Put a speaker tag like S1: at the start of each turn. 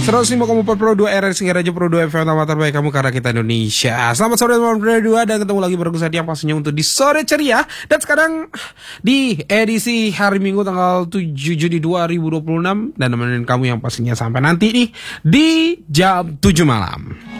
S1: 105,4 Pro 2 RRC Radio Pro 2 FM utama terbaik kamu karena kita Indonesia. Selamat sore teman-teman Pro 2 dan ketemu lagi bareng saya yang pastinya untuk di sore ceria. Dan sekarang di edisi hari Minggu tanggal 7 Juni 2026 dan nemenin kamu yang pastinya sampai nanti nih di jam 7 malam.